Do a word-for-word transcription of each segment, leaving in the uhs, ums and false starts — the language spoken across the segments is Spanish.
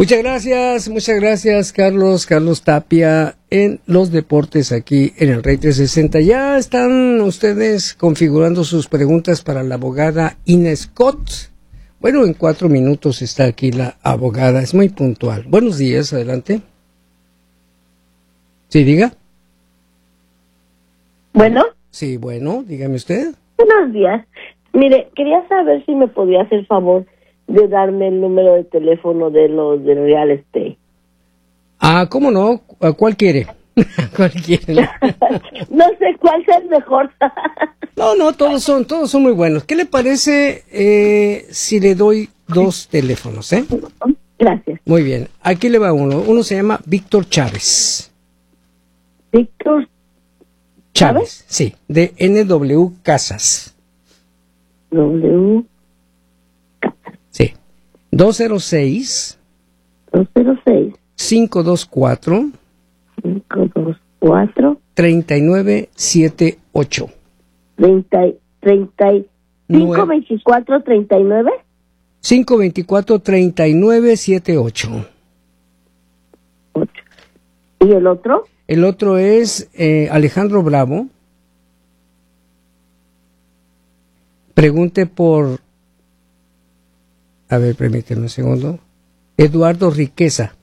Muchas gracias, muchas gracias, Carlos, Carlos Tapia, en los deportes aquí en el Rey trescientos sesenta. Ya están ustedes configurando sus preguntas para la abogada Ina Scott. Bueno, en cuatro minutos está aquí la abogada, es muy puntual. Buenos días, adelante. Sí, diga. Bueno. Sí, bueno, dígame usted. Buenos días. Mire, quería saber si me podía hacer favor de darme el número de teléfono de los del real estate. Ah, ¿cómo no? ¿Cuál quiere? ¿Cuál quiere? No sé cuál es el mejor. No, no, todos son, todos son muy buenos. ¿Qué le parece eh, si le doy dos teléfonos, eh? Gracias. Muy bien, aquí le va uno. Uno se llama Víctor Chávez. ¿Víctor Chávez? Sí, de N W Casas. W. Sí. dos cero seis. dos cero seis. cinco dos cuatro. cinco dos cuatro. treinta y nueve setenta y ocho. treinta, treinta, cinco veinticuatro treinta y nueve. cinco veinticuatro treinta y nueve setenta y ocho. ocho. ¿Y el otro? El otro es eh, Alejandro Bravo. Pregunte por... A ver, permíteme un segundo. Eduardo Riqueza.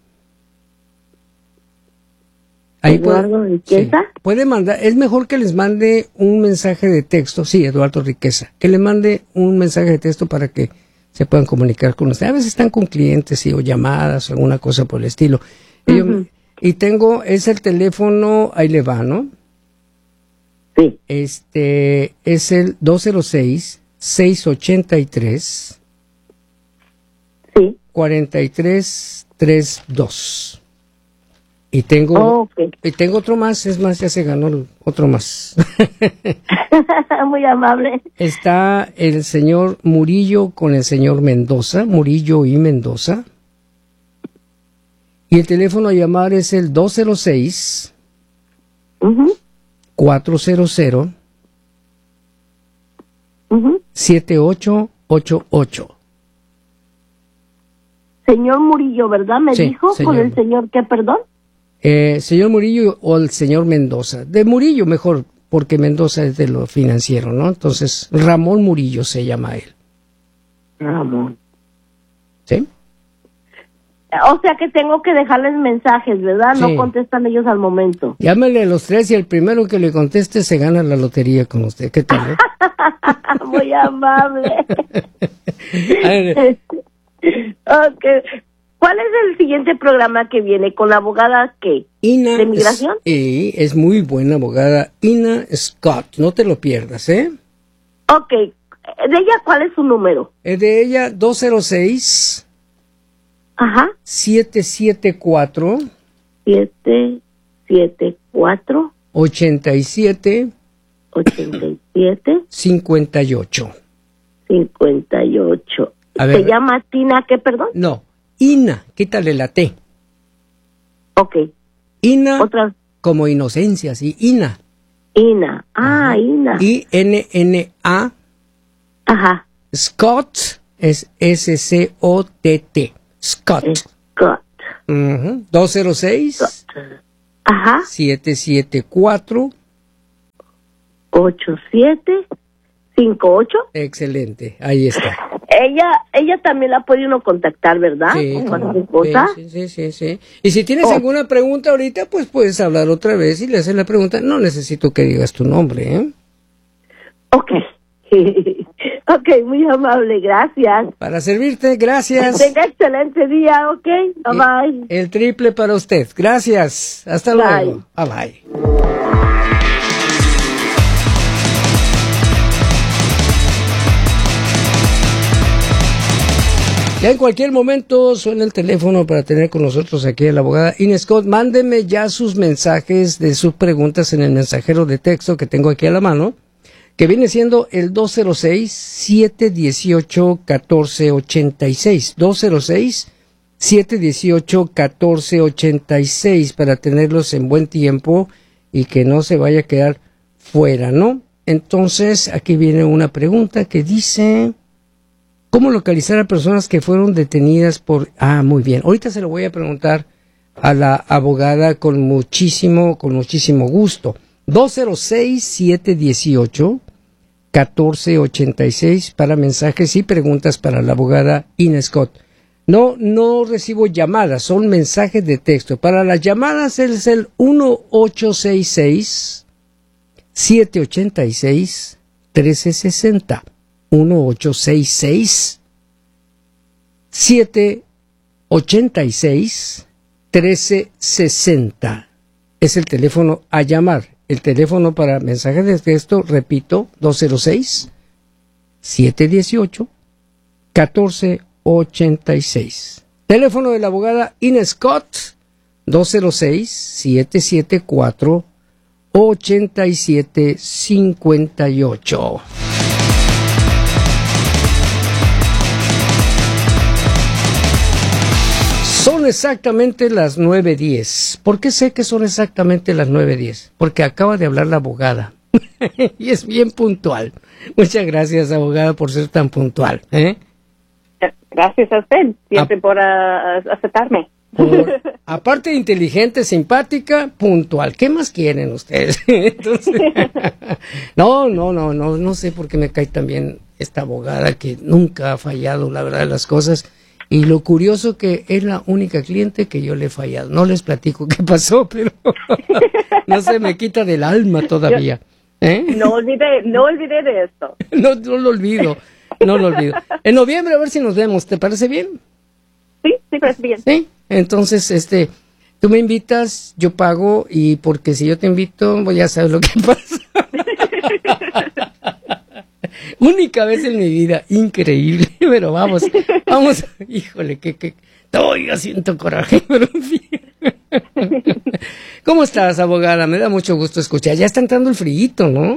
Ahí Eduardo puede, Riqueza. Sí, puede mandar, es mejor que les mande un mensaje de texto. Sí, Eduardo Riqueza. Que le mande un mensaje de texto para que se puedan comunicar con usted. A veces están con clientes, sí, o llamadas o alguna cosa por el estilo. Uh-huh. Yo, y tengo, es el teléfono, ahí le va, ¿no? Sí. Este, es el dos cero seis, seis ochenta y tres. Sí. cuarenta y tres treinta y dos. Y tengo, oh, okay. y tengo otro más, es más, ya se ganó otro más. Muy amable. Está el señor Murillo con el señor Mendoza, Murillo y Mendoza. Y el teléfono a llamar es el dos cero seis, uh-huh. cuatro cero cero, uh-huh. siete ocho ocho ocho. Señor Murillo, ¿verdad? Me sí, dijo señor. ¿Con el señor qué, perdón? Eh, señor Murillo o el señor Mendoza. De Murillo mejor, porque Mendoza es de lo financiero, ¿no? Entonces, Ramón Murillo se llama él. Ramón. ¿Sí? O sea que tengo que dejarles mensajes, ¿verdad? Sí. No contestan ellos al momento. Llámele a los tres y el primero que le conteste se gana la lotería con usted. ¿Qué tal? Eh? Muy amable. A ver. Okay. ¿Cuál es el siguiente programa que viene? ¿Con la abogada qué? Ina ¿De migración? Sí, es muy buena abogada. Ina Scott, no te lo pierdas, ¿eh? Ok. ¿De ella cuál es su número? Es de ella dos cero seis. Ajá. siete siete cuatro. siete siete cuatro. ochenta y siete. ochenta y siete. cincuenta y ocho. cincuenta y ocho. A ¿Se ver, llama Tina qué, perdón? No, Ina, quítale la T. Ok. Ina, Otra. como inocencia, sí, Ina. Ina. Ah, Ajá. Ina. I N N A. Ajá. Scott es S C O T T. Scott. Scott. Uh-huh. dos cero seis. Scott. Ajá. siete siete cuatro. ocho siete cinco ocho. Excelente, ahí está. Ella ella también la puede uno contactar, ¿verdad? Sí, Con su sí, esposa. sí, sí, sí, sí. Y si tienes Oh. alguna pregunta ahorita, pues puedes hablar otra vez y le haces la pregunta. No necesito que digas tu nombre, ¿eh? Ok. Ok, muy amable, gracias. Para servirte, gracias. Que tenga excelente día, ok. Bye bye. El triple para usted. Gracias. Hasta Bye. luego. Bye bye. Ya en cualquier momento suena el teléfono para tener con nosotros aquí a la abogada Ina Scott. Mándeme ya sus mensajes de sus preguntas en el mensajero de texto que tengo aquí a la mano, que viene siendo el dos cero seis, siete uno ocho, uno cuatro ocho seis. dos cero seis, siete uno ocho, uno cuatro ocho seis para tenerlos en buen tiempo y que no se vaya a quedar fuera, ¿no? Entonces, aquí viene una pregunta que dice... ¿Cómo localizar a personas que fueron detenidas por... Ah, muy bien. Ahorita se lo voy a preguntar a la abogada con muchísimo, con muchísimo gusto. dos cero seis, siete uno ocho, uno cuatro ocho seis para mensajes y preguntas para la abogada Ina Scott. No, no recibo llamadas, son mensajes de texto. Para las llamadas es el uno ocho seis seis, siete ocho seis, uno tres seis cero. uno ocho seis seis, siete ocho seis, uno tres seis cero. Es el teléfono a llamar. El teléfono para mensajes de texto, repito, dos cero seis, siete uno ocho, uno cuatro ocho seis. Teléfono de la abogada Ina Scott, dos cero seis, siete siete cuatro, ocho siete cinco ocho. Son exactamente las nueve diez. ¿Por qué sé que son exactamente las nueve diez? Porque acaba de hablar la abogada. Y es bien puntual. Muchas gracias, abogada, por ser tan puntual. ¿eh? Gracias a usted, siempre a, por uh, aceptarme. Por, aparte de inteligente, simpática, puntual. ¿Qué más quieren ustedes? Entonces, no, no, no, no, no sé por qué me cae tan bien esta abogada que nunca ha fallado, la verdad, de las cosas. Y lo curioso que es la única cliente que yo le he fallado. No les platico qué pasó, pero no se me quita del alma todavía. ¿Eh? No olvidé, no olvidé de esto. No, no lo olvido, no lo olvido. En noviembre a ver si nos vemos, ¿te parece bien? Sí, sí, parece bien. Sí, entonces, este, tú me invitas, yo pago, y porque si yo te invito, pues ya sabes lo que pasa. Única vez en mi vida, increíble, pero vamos, vamos, híjole, que, que, todavía siento coraje, pero en fin. ¿Cómo estás, abogada? Me da mucho gusto escuchar. Ya está entrando el frío, ¿no?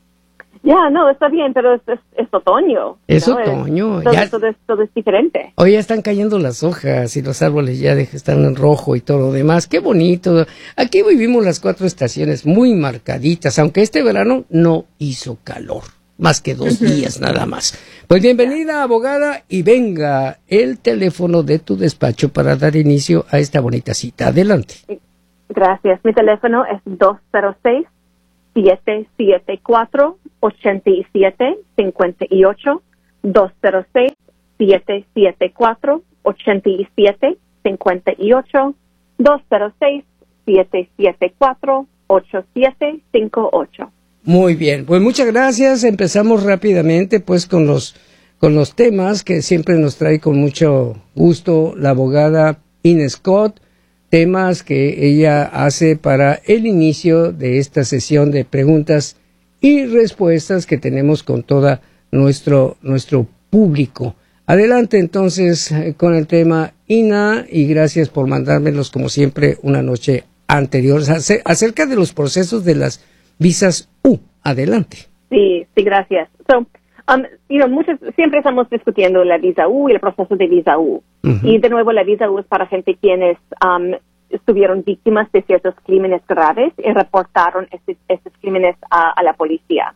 Ya, no, está bien, pero es, es, es otoño. Es ¿no? otoño. Es, todo, ya, todo, es, todo es diferente. Hoy ya están cayendo las hojas y los árboles ya de, están en rojo y todo lo demás. Qué bonito. Aquí vivimos las cuatro estaciones muy marcaditas, aunque este verano no hizo calor. Más que dos días nada más. Pues bienvenida, abogada, y venga el teléfono de tu despacho para dar inicio a esta bonita cita. Adelante. Gracias. Mi teléfono es dos cero seis, siete siete cuatro, ocho siete cinco ocho. dos cero seis, siete siete cuatro, ocho siete cinco ocho. dos cero seis, siete siete cuatro, ocho siete cinco ocho. Muy bien, pues muchas gracias. Empezamos rápidamente pues con los con los temas que siempre nos trae con mucho gusto la abogada Ina Scott, temas que ella hace para el inicio de esta sesión de preguntas y respuestas que tenemos con todo nuestro nuestro público. Adelante entonces con el tema, Ina, y gracias por mandármelos como siempre una noche anterior acerca de los procesos de las visas U. Adelante. Sí, sí, gracias. So, um, you know, muchos, siempre estamos discutiendo la visa U y el proceso de visa U. Uh-huh. Y de nuevo, la visa U es para gente quienes um, estuvieron víctimas de ciertos crímenes graves y reportaron estos, estos crímenes a, a la policía.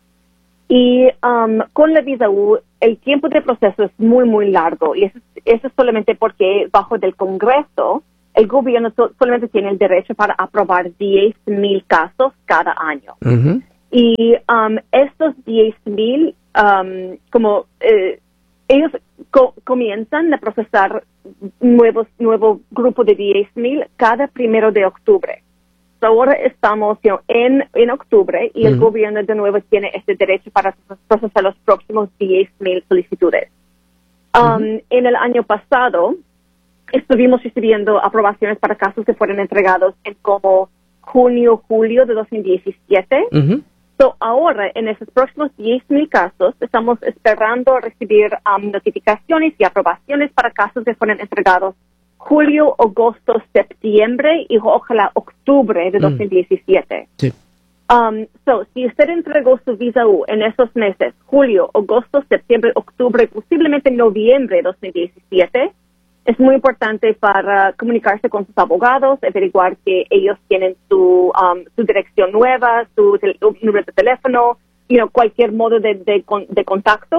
Y um, con la visa U, el tiempo de proceso es muy, muy largo. Y eso, eso es solamente porque bajo del Congreso, el gobierno so, solamente tiene el derecho para aprobar diez mil casos cada año. Uh-huh. Y um, estos diez mil, um, como eh, ellos co- comienzan a procesar nuevos nuevo grupo de diez mil cada primero de octubre. So, ahora estamos you know, en, en octubre y uh-huh. el gobierno de nuevo tiene este derecho para procesar los próximos diez mil solicitudes. Um, uh-huh. En el año pasado, estuvimos recibiendo aprobaciones para casos que fueron entregados en como junio, julio de dos mil diecisiete. Uh-huh. So, ahora, en esos próximos diez mil casos, estamos esperando recibir um, notificaciones y aprobaciones para casos que fueron entregados julio, agosto, septiembre y ojalá octubre de dos mil diecisiete. Sí. Um, so, si usted entregó su visa U en esos meses, julio, agosto, septiembre, octubre, posiblemente noviembre de dos mil diecisiete, es muy importante para comunicarse con sus abogados, averiguar que ellos tienen su um, su dirección nueva, su tel- número de teléfono, you know, cualquier modo de, de, de contacto,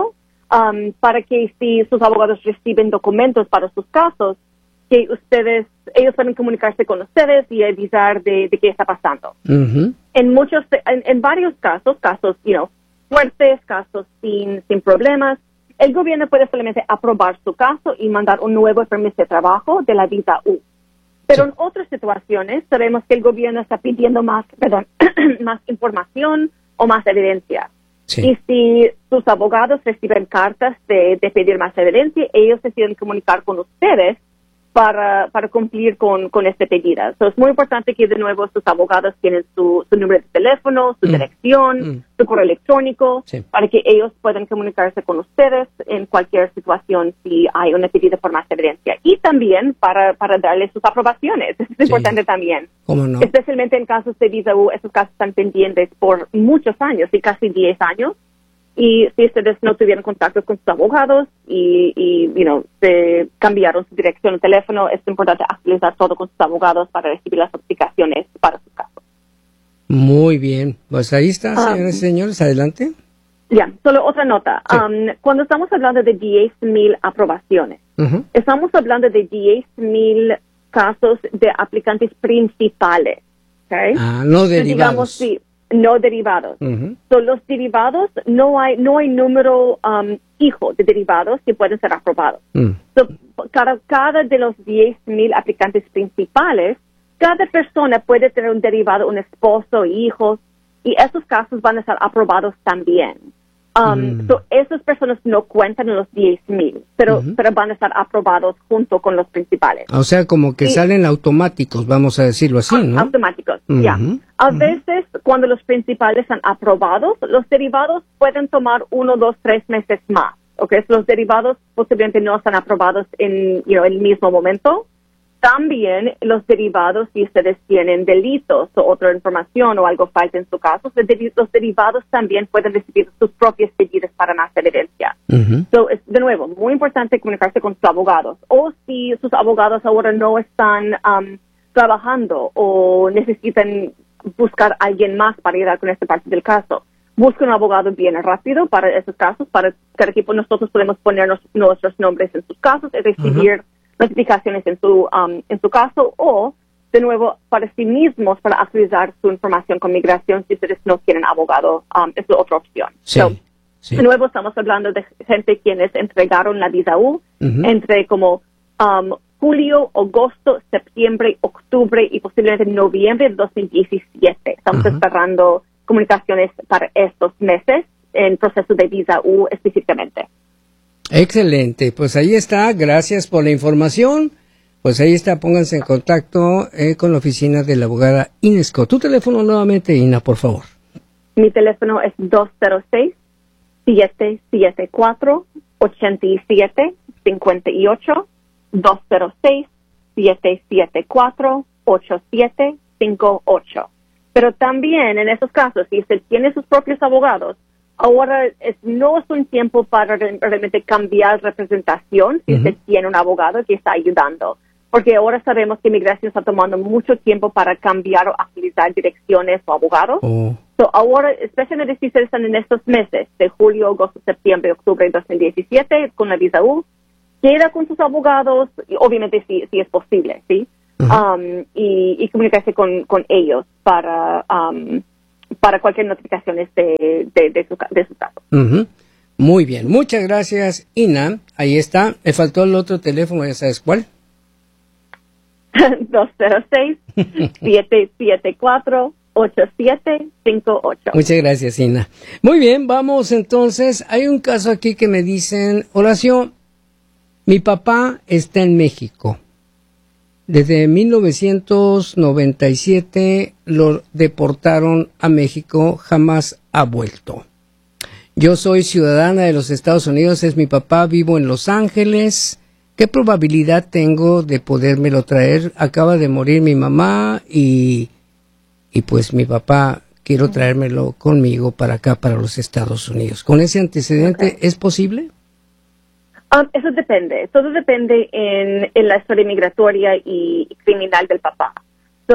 um, para que si sus abogados reciben documentos para sus casos, que ustedes, ellos pueden comunicarse con ustedes y avisar de, de qué está pasando. Uh-huh. En muchos, en, en varios casos, casos, you know, fuertes, casos sin, sin problemas, el gobierno puede solamente aprobar su caso y mandar un nuevo permiso de trabajo de la visa U. Pero sí. En otras situaciones sabemos que el gobierno está pidiendo más, perdón, más información o más evidencia. Sí. Y si sus abogados reciben cartas de, de pedir más evidencia, ellos deciden comunicar con ustedes para, para cumplir con, con este pedido. So, es muy importante que de nuevo sus abogados tienen su, su número de teléfono, su mm. dirección, mm. su correo electrónico, sí. para que ellos puedan comunicarse con ustedes en cualquier situación si hay una pedida por más evidencia. Y también para, para darles sus aprobaciones. Eso es sí. importante también. ¿Cómo no? Especialmente en casos de visa U, esos casos están pendientes por muchos años, y casi diez años. Y si ustedes no tuvieron contacto con sus abogados y, y you know, se cambiaron su dirección de teléfono, es importante actualizar todo con sus abogados para recibir las notificaciones para sus casos. Muy bien. Pues ahí está, señoras um, y señores. Adelante. Ya, yeah, solo otra nota. Sí. Um, cuando estamos hablando de diez mil aprobaciones, uh-huh. estamos hablando de diez mil casos de aplicantes principales. ¿Okay? Ah, no derivados. Digamos, sí. No derivados. Uh-huh. Son los derivados, no hay no hay número um, hijo de derivados que pueden ser aprobados. Uh-huh. So, cada, cada de los diez mil aplicantes principales, cada persona puede tener un derivado, un esposo, hijos, y esos casos van a ser aprobados también. Um, uh-huh. So, esas personas no cuentan en los diez mil, pero, uh-huh. pero van a estar aprobados junto con los principales. O sea, como que y, salen automáticos, vamos a decirlo así, ¿no? Automáticos, ya. Uh-huh. Yeah. A uh-huh. veces, cuando los principales están aprobados, los derivados pueden tomar uno, dos, tres meses más. Okay, so, los derivados posiblemente no están aprobados en you know, el mismo momento. También los derivados, si ustedes tienen delitos o otra información o algo falta en su caso, los derivados también pueden recibir sus propios pedidos para más evidencia. Uh-huh. So, es, de nuevo, muy importante comunicarse con sus abogados. O si sus abogados ahora no están um, trabajando o necesitan buscar a alguien más para ayudar con esta parte del caso, busquen un abogado bien rápido para esos casos, para que nosotros podemos poner nuestros nombres en sus casos y recibir uh-huh. notificaciones en su um, en su caso, o de nuevo para sí mismos para actualizar su información con migración si ustedes no quieren abogado, um, es otra opción. Sí, so, sí. De nuevo estamos hablando de gente quienes entregaron la visa U uh-huh. entre como um, julio, agosto, septiembre, octubre y posiblemente noviembre de dos mil diecisiete. Estamos uh-huh. esperando comunicaciones para estos meses en proceso de visa U específicamente. Excelente, pues ahí está, gracias por la información, pues ahí está, pónganse en contacto eh, con la oficina de la abogada Ina Scott. Tu teléfono nuevamente, Ina, por favor. Mi teléfono es dos cero seis, siete siete cuatro, ocho siete cinco ocho, dos cero seis, siete siete cuatro, ocho siete cinco ocho. Pero también en esos casos, si usted tiene sus propios abogados, ahora es, no es un tiempo para re, realmente cambiar representación si uh-huh. usted tiene un abogado que está ayudando. Porque ahora sabemos que migración está tomando mucho tiempo para cambiar o actualizar direcciones o abogados. Oh. So ahora, especialmente si ustedes están en estos meses de julio, agosto, septiembre, octubre de dos mil diecisiete con la visa U, queda con sus abogados, y obviamente si, si es posible, ¿sí? Uh-huh. Um, y, y comunicarse con, con ellos para... Um, para cualquier notificación de, de, de, su, de su caso. Uh-huh. Muy bien, muchas gracias, Ina. Ahí está, me faltó el otro teléfono, ¿ya sabes cuál? dos cero seis, siete siete cuatro, ocho siete cinco ocho. Muchas gracias, Ina. Muy bien, vamos entonces, hay un caso aquí que me dicen, Horacio, mi papá está en México. Desde mil novecientos noventa y siete lo deportaron a México, jamás ha vuelto. Yo soy ciudadana de los Estados Unidos, es mi papá, vivo en Los Ángeles. ¿Qué probabilidad tengo de podérmelo traer? Acaba de morir mi mamá y, y pues mi papá quiero traérmelo conmigo para acá, para los Estados Unidos. ¿Con ese antecedente okay. es posible? Um, eso depende, todo depende en, en la historia migratoria y, y criminal del papá. So,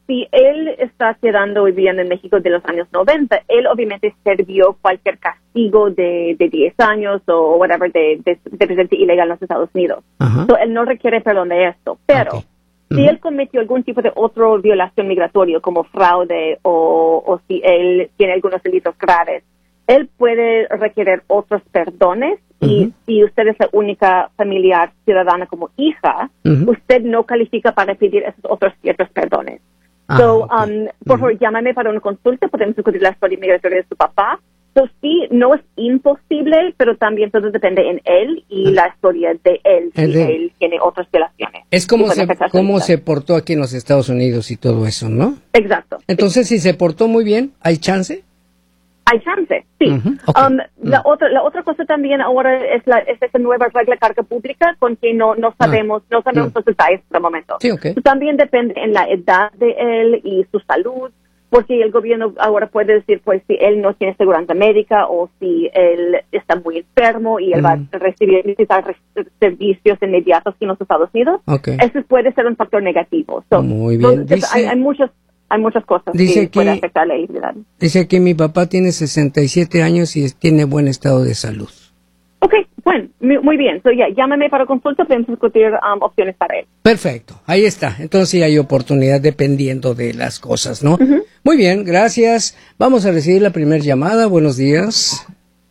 si él está quedando viviendo en México de los años noventa, él obviamente sirvió cualquier castigo de, de diez años o whatever de, de, de presidente ilegal en los Estados Unidos. Uh-huh. So, él no requiere perdón de esto. Pero okay. uh-huh. si él cometió algún tipo de otra violación migratoria, como fraude o, o si él tiene algunos delitos graves, él puede requerir otros perdones. Uh-huh. Y si usted es la única familiar ciudadana como hija, uh-huh. usted no califica para pedir esos otros ciertos perdones. Ah, so, okay. um, por favor, uh-huh. llámame para una consulta, podemos discutir la historia migratoria de su papá. So, sí, no es imposible, pero también todo depende en él y uh-huh. la historia de él, si de... él tiene otras violaciones. Es como, se, cómo se portó aquí en los Estados Unidos y todo eso, ¿no? Exacto. Entonces, sí. si se portó muy bien, ¿hay chance? Hay chance, sí. Uh-huh. Okay. Um, uh-huh. la, otra, la otra cosa también ahora es, la, es esa nueva regla de carga pública con que no, no sabemos uh-huh. no sabemos uh-huh. los detalles por el momento. Sí, okay. También depende en la edad de él y su salud, porque el gobierno ahora puede decir, pues, si él no tiene seguridad médica o si él está muy enfermo y él uh-huh. va a recibir necesitar res- servicios inmediatos en los Estados Unidos, okay. eso puede ser un factor negativo. So, muy bien. So, Dice... hay, hay muchos Hay muchas cosas dice que pueden afectar la elegibilidad. Dice que mi papá tiene sesenta y siete años y tiene buen estado de salud. Ok, bueno, muy bien. So, yeah, llámame para consulta, podemos discutir um, opciones para él. Perfecto, ahí está. Entonces sí hay oportunidad dependiendo de las cosas, ¿no? Uh-huh. Muy bien, gracias. Vamos a recibir la primera llamada. Buenos días.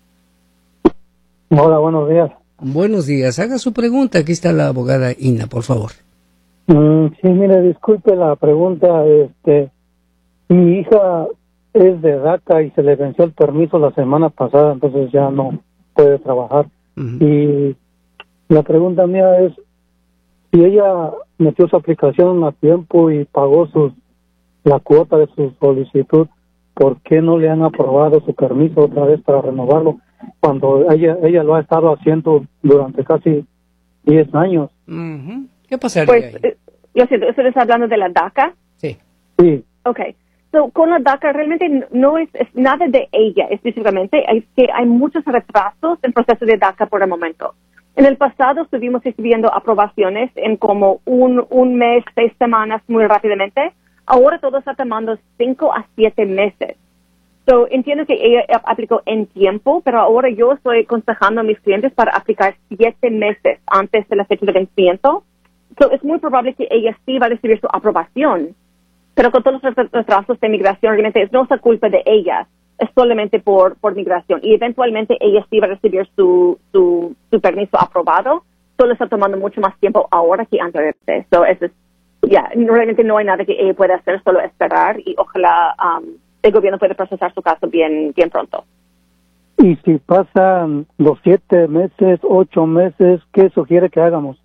Hola, buenos días. Buenos días. Haga su pregunta. Aquí está la abogada Ina, por favor. Mm, sí, mire, disculpe la pregunta. Este, mi hija es de DACA y se le venció el permiso la semana pasada, entonces ya no puede trabajar. Uh-huh. Y la pregunta mía es, si ella metió su aplicación a tiempo y pagó sus, la cuota de su solicitud, ¿por qué no le han aprobado su permiso otra vez para renovarlo? Cuando ella ella lo ha estado haciendo durante casi diez años. Uh-huh. ¿Qué pasaría pues, ahí? Eh, lo siento, ¿usted está hablando de la DACA? Sí. Sí. Okay. So, con la DACA realmente no es, es nada de ella específicamente, es que hay muchos retrasos en el proceso de DACA por el momento. En el pasado estuvimos recibiendo aprobaciones en como un, un mes, seis semanas muy rápidamente. Ahora todo está tomando cinco a siete meses. So, entiendo que ella aplicó en tiempo, pero ahora yo estoy aconsejando a mis clientes para aplicar siete meses antes de la fecha de vencimiento. So, es muy probable que ella sí va a recibir su aprobación, pero con todos los retrasos de migración, realmente no es culpa de ella, es solamente por, por migración. Y eventualmente ella sí va a recibir su, su, su permiso aprobado, solo está tomando mucho más tiempo ahora que anteriormente. So, eso es, ya, yeah, realmente no hay nada que ella pueda hacer, solo esperar y ojalá um, el gobierno pueda procesar su caso bien, bien pronto. Y si pasan los siete meses, ocho meses, ¿qué sugiere que hagamos?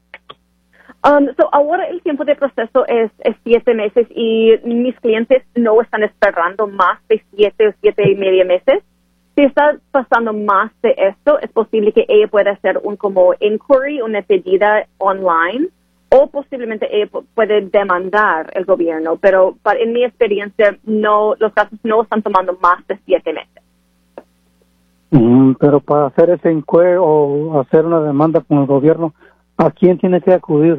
Um, so ahora el tiempo de proceso es, es siete meses y mis clientes no están esperando más de siete o siete y medio meses. Si está pasando más de esto, es posible que ella pueda hacer un como inquiry, una pedida online, o posiblemente ella puede demandar el gobierno, pero para, en mi experiencia no, los casos no están tomando más de siete meses. Mm, pero para hacer ese inquiry o hacer una demanda con el gobierno, ¿a quién tiene que acudir?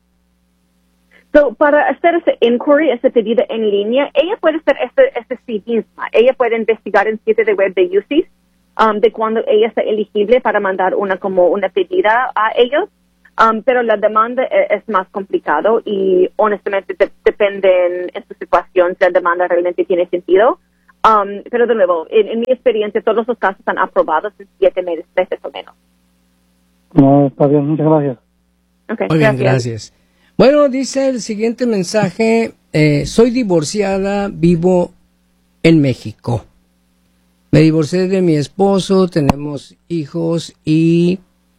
So, para hacer ese inquiry, ese pedido en línea, ella puede hacer este, este sí misma. Ella puede investigar en el sitio de web de U C I S um, de cuando ella está elegible para mandar una como una pedida a ellos. Um, pero la demanda es, es más complicado y honestamente de, depende en, en su situación si la demanda realmente tiene sentido. Um, pero de nuevo, en, en mi experiencia, todos los casos están aprobados en siete meses, meses o menos. No, está bien, muchas gracias. Okay, Muy bien, gracias. gracias. Bueno, dice el siguiente mensaje, eh, soy divorciada, vivo en México. Me divorcié de mi esposo, tenemos hijos y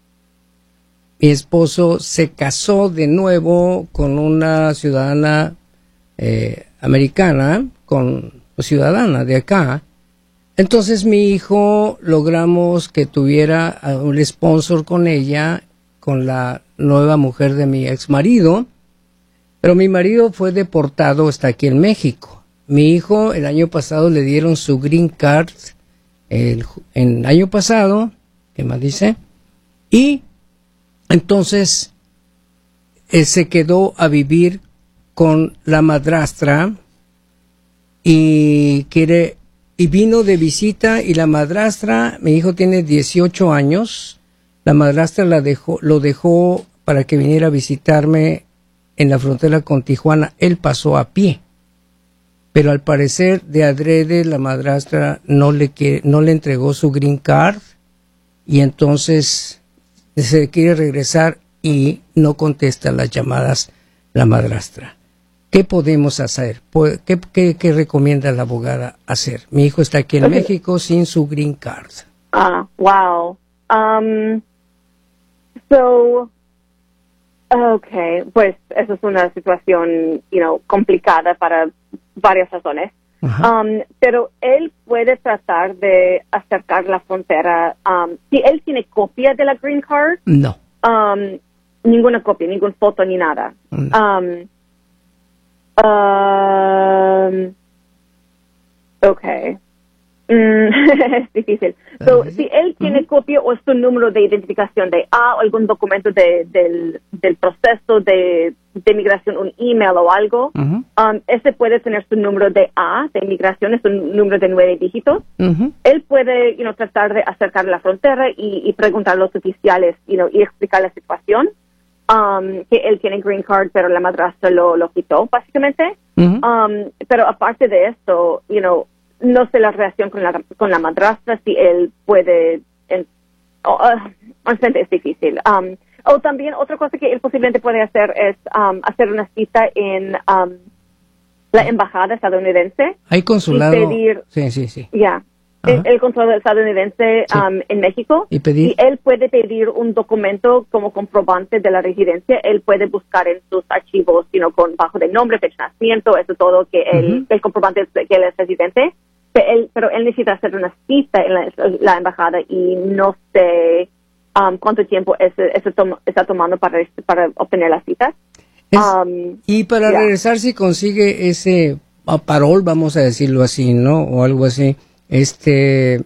mi esposo se casó de nuevo con una ciudadana eh, americana, con ciudadana de acá. Entonces mi hijo logramos que tuviera un sponsor con ella, con la nueva mujer de mi ex marido, pero mi marido fue deportado hasta aquí en México. Mi hijo el año pasado le dieron su green card, el, el año pasado, ¿qué más dice? Y entonces él se quedó a vivir con la madrastra y quiere y vino de visita y la madrastra, mi hijo tiene dieciocho años, la madrastra la dejó, lo dejó para que viniera a visitarme en la frontera con Tijuana. Él pasó a pie, pero al parecer de adrede la madrastra no le quiere, no le entregó su green card y entonces se quiere regresar y no contesta las llamadas la madrastra. ¿Qué podemos hacer? ¿Qué, qué, qué recomienda la abogada hacer? Mi hijo está aquí en okay. México sin su green card. Ah, wow. Um, so, okay, pues eso es una situación, you know, complicada para varias razones. Um, pero él puede tratar de acercar la frontera. Um, si él tiene copia de la green card, no. Um, ninguna copia, ninguna foto ni nada. No. Um, Um, okay. Mm, es difícil. So, uh-huh. Si él tiene uh-huh. copia o su número de identificación de A o algún documento de, del, del proceso de, de migración, un email o algo, uh-huh. um, ese puede tener su número de A, de inmigración, es un número de nueve dígitos. Uh-huh. Él puede, you know, tratar de acercar la frontera y, y preguntar a los oficiales, you know, y explicar la situación. Um, que él tiene green card, pero la madrastra lo, lo quitó, básicamente. Uh-huh. Um, pero aparte de esto, you know, no sé la reacción con la, con la madrastra, si él puede, en, oh, uh, honestamente es difícil. Um, o también otra cosa que él posiblemente puede hacer es um, hacer una cita en um, la embajada estadounidense. Hay consulado. Y pedir, sí, sí, sí. Ya. Yeah. El, el consulado estadounidense sí. um, en México. ¿Y pedir? Y él puede pedir un documento como comprobante de la residencia. Él puede buscar en sus archivos, you know, con bajo de nombre, fecha de nacimiento, eso todo, que él, uh-huh. el comprobante es que él es residente. Pero él, pero él necesita hacer una cita en la, la embajada y no sé um, cuánto tiempo ese, ese tom, está tomando para, para obtener las citas. Es, um, y para yeah. regresar, si consigue ese uh, parol, vamos a decirlo así, ¿no? O algo así. Este,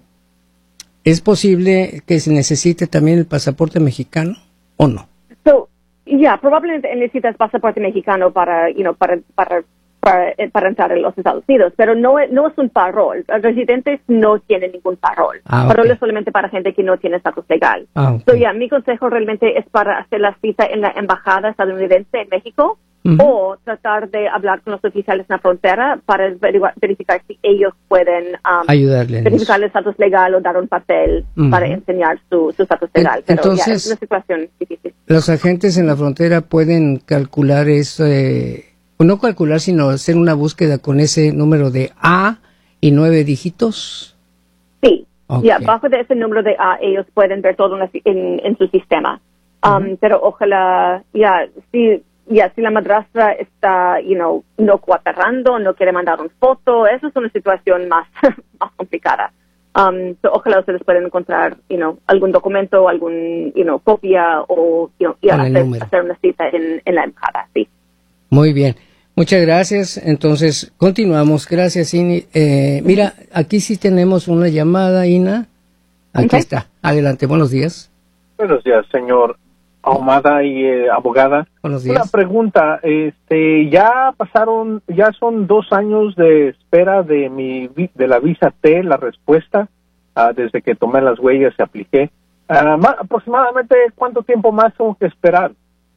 ¿es posible que se necesite también el pasaporte mexicano o no? So, ya, yeah, probablemente necesitas pasaporte mexicano para, you know, para, para, para, para entrar en los Estados Unidos, pero no, no es un parol. Los residentes no tienen ningún parol. Ah, okay. Parol es solamente para gente que no tiene estatus legal. Ah, okay. So, ya, yeah, mi consejo realmente es para hacer la cita en la embajada estadounidense en México. Uh-huh. O tratar de hablar con los oficiales en la frontera para verificar, verificar si ellos pueden um, ayudarle verificar el estatus legal o dar un papel uh-huh. para enseñar su estatus legal. Pero entonces, ya, es una situación difícil. Los agentes en la frontera pueden calcular eso, eh, o no calcular, sino hacer una búsqueda con ese número de A y nueve dígitos. Sí, okay. Ya, bajo de ese número de A ellos pueden ver todo en, en, en su sistema. Um, uh-huh. Pero ojalá, ya, si Ya, yeah, si la madrastra está, you know, no cooperando, no quiere mandar una foto, eso es una situación más, más complicada. Um, so, ojalá ustedes puedan encontrar, you know, algún documento, algún, you know, copia o, you know, y hacer, hacer una cita en, en la embajada, sí. Muy bien. Muchas gracias. Entonces, continuamos. Gracias, Ini. Eh, mira, aquí sí tenemos una llamada, Ina. Aquí okay. está. Adelante. Buenos días. Buenos días, señor Ahumada y eh, abogada. Buenos días. Una pregunta, este, ya pasaron, ya son dos años de espera de mi de la visa T, la respuesta, uh, desde que tomé las huellas y apliqué. Uh, más, aproximadamente, ¿cuánto tiempo más tengo que esperar?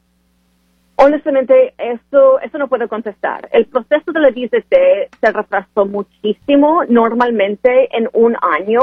Honestamente, eso, eso no puedo contestar. El proceso de la visa T se retrasó muchísimo, normalmente en un año.